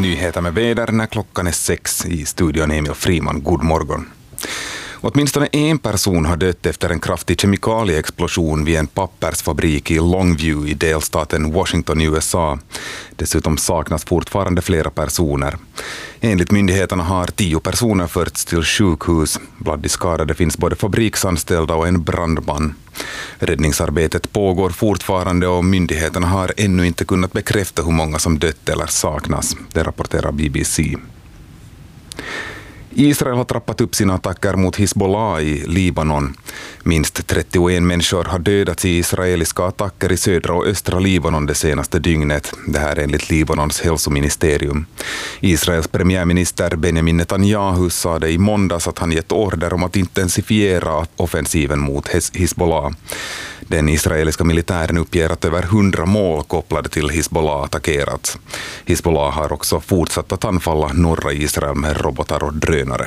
Nyheter med väder när klockan är 6 i studion Emil Friman. God morgon. Åtminstone en person har dött efter en kraftig kemikalieexplosion vid en pappersfabrik i Longview i delstaten Washington i USA. Dessutom saknas fortfarande flera personer. Enligt myndigheterna har 10 personer förts till sjukhus. Bland de skadade finns både fabriksanställda och en brandman. Räddningsarbetet pågår fortfarande och myndigheterna har ännu inte kunnat bekräfta hur många som dött eller saknas. Det rapporterar BBC. Israel har trappat upp sina attacker mot Hizbollah i Libanon. Minst 31 människor har dödats i israeliska attacker i södra och östra Libanon det senaste dygnet. Det här är enligt Libanons hälsoministerium. Israels premiärminister Benjamin Netanyahu sa det i måndags att han gett order om att intensifiera offensiven mot Hizbollah. Den israeliska militären uppger att över 100 mål kopplade till Hizbollah attackerats. Hizbollah har också fortsatt att anfalla norra Israel med robotar och drönare.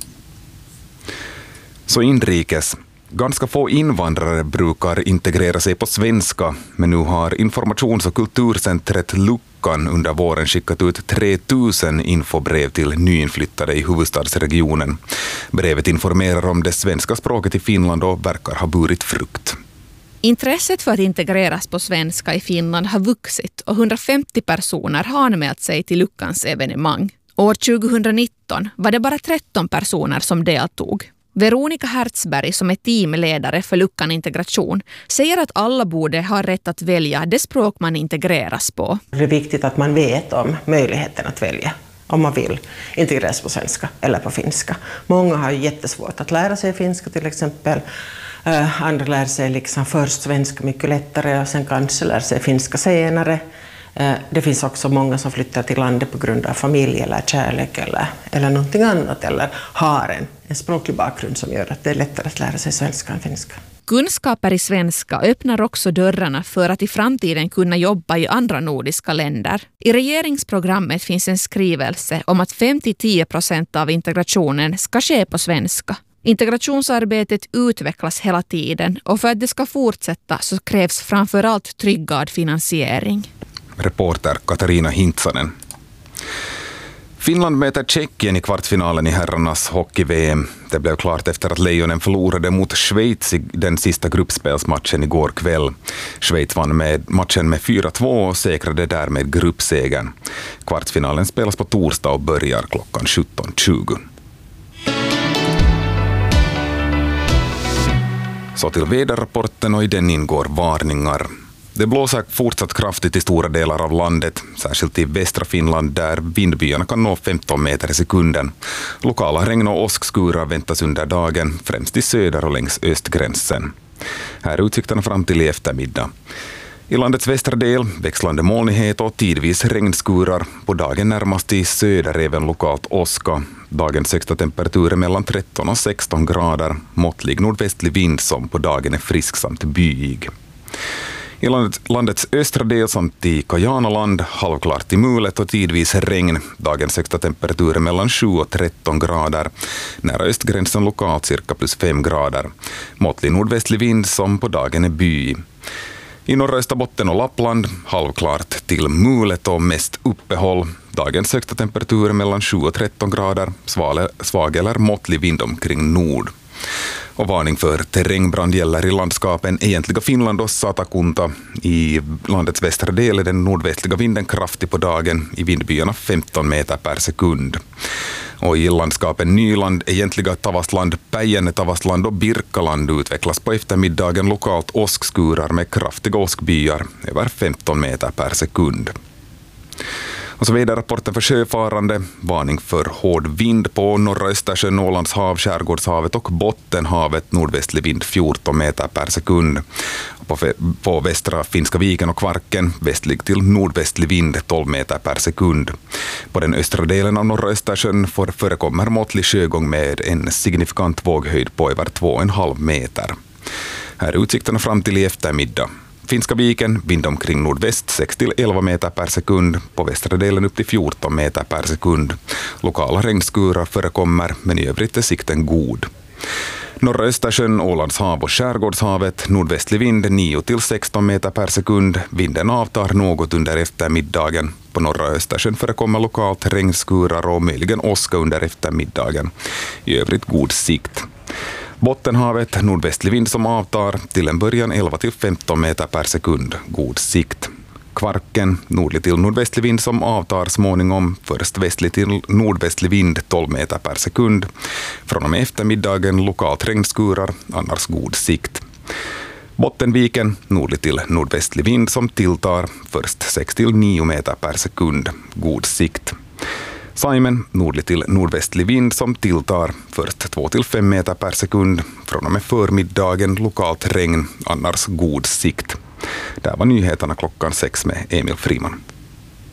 Så inrikes. Ganska få invandrare brukar integrera sig på svenska, men nu har informations- och kulturcentret Luckan under våren skickat ut 3000 infobrev till nyinflyttade i huvudstadsregionen. Brevet informerar om det svenska språket i Finland och verkar ha burit frukt. Intresset för att integreras på svenska i Finland har vuxit och 150 personer har anmält sig till Luckans evenemang. År 2019 var det bara 13 personer som deltog. Veronica Hertzberg, som är teamledare för Luckan Integration, säger att alla borde ha rätt att välja det språk man integreras på. Det är viktigt att man vet om möjligheten att välja om man vill integreras på svenska eller på finska. Många har jättesvårt att lära sig finska till exempel. Andra lär sig liksom först svenska mycket lättare och sen kanske lär sig finska senare. Det finns också många som flyttar till landet på grund av familj eller kärlek eller någonting annat, eller har en språklig bakgrund som gör att det är lättare att lära sig svenska än finska. Kunskaper i svenska öppnar också dörrarna för att i framtiden kunna jobba i andra nordiska länder. I regeringsprogrammet finns en skrivelse om att 5-10% av integrationen ska ske på svenska. Integrationsarbetet utvecklas hela tiden och för att det ska fortsätta så krävs framförallt tryggad finansiering. Reporter Katarina Hintsanen. Finland möter Tjeckien i kvartsfinalen i herrarnas hockey-VM. Det blev klart efter att Lejonen förlorade mot Schweiz i den sista gruppspelsmatchen igår kväll. Schweiz vann med matchen med 4-2 och säkrade därmed gruppsegern. Kvartsfinalen spelas på torsdag och börjar klockan 17:20. Så till väderrapporten, och i den ingår varningar. Det blåser fortsatt kraftigt i stora delar av landet, särskilt i västra Finland där vindbyarna kan nå 15 meter i sekunden. Lokala regn- och åskskurar väntas under dagen, främst i söder och längs östgränsen. Här är utsikterna fram till i eftermiddag. I landets västra del växlande molnighet och tidvis regnskurar. På dagen närmast i söder även lokalt åska. Dagens högsta temperatur är mellan 13 och 16 grader. Måttlig nordvästlig vind som på dagen är frisk samt byig. I landets östra del samt i Kajanaland halvklart i mulet och tidvis regn. Dagens högsta temperatur är mellan 7 och 13 grader. Nära östgränsen lokalt cirka plus 5 grader. Måttlig nordvästlig vind som på dagen är byig. I norra Österbotten och Lappland halvklart till mulet och mest uppehåll. Dagens högsta temperatur är mellan 7 och 13 grader. Svag eller måttlig vind omkring nord. Och varning för terrängbrand gäller i landskapen egentliga Finland och Satakunta. I landets västra del är den nordvästliga vinden kraftig på dagen, i vindbyarna 15 meter per sekund. Och i landskapen Nyland, egentliga Tavastland, Päijänne Tavastland och Birkaland utvecklas på eftermiddagen lokalt åskskurar med kraftiga åskbyar över 15 meter per sekund. Och så vidare rapporten för sjöfarande, varning för hård vind på norra Östersjön, Ålands hav, Skärgårdshavet och Bottenhavet, nordvästlig vind 14 meter per sekund. På västra Finska viken och Kvarken, västlig till nordvästlig vind 12 meter per sekund. På den östra delen av norra Östersjön förekommer måttlig sjögång med en signifikant våghöjd på över 2,5 meter. Här är utsikterna fram till i eftermiddag. Finska viken, vind omkring nordväst 6-11 meter per sekund, på västra delen upp till 14 meter per sekund. Lokala regnskurar förekommer, men i övrigt är sikten god. Norra Östersjön, Ålands hav och Skärgårdshavet, nordvästlig vind 9-16 meter per sekund. Vinden avtar något under eftermiddagen. på norra Östersjön förekommer lokalt regnskurar och möjligen åska under eftermiddagen. I övrigt god sikt. Bottenhavet, nordvästlig vind som avtar, till en början 11-15 meter per sekund, god sikt. Kvarken, nordlig till nordvästlig vind som avtar småningom, först västlig till nordvästlig vind 12 meter per sekund. Från och med eftermiddagen lokalt regnskurar, annars god sikt. Bottenviken, nordlig till nordvästlig vind som tilltar, först 6-9 meter per sekund, god sikt. Saimen, nordlig till nordvästlig vind som tilltar, först 2-5 meter per sekund. Från och med förmiddagen lokalt regn, annars god sikt. Där var nyheterna klockan 6 med Emil Friman.